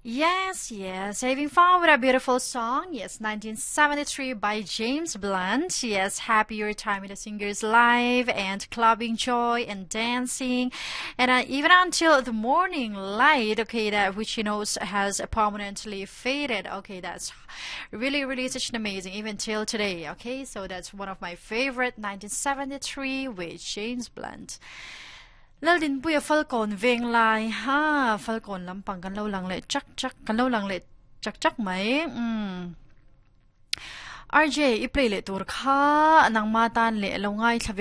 Yes, yes. Having fun with a beautiful song. Yes, 1973 by James Blunt. Yes, happy time in the singer's life and clubbing joy and dancing. And even until the morning light, okay, that which has permanently faded. Okay, that's really, really such an amazing, even till today. Okay, so that's one of my favorite 1973 with James Blunt. Lal din puya falcon veng lai ha falcon lampang kan lo lang le chak chak kan lo lang le chak chak mai RJ i play le tur kha nang matan le lo ngai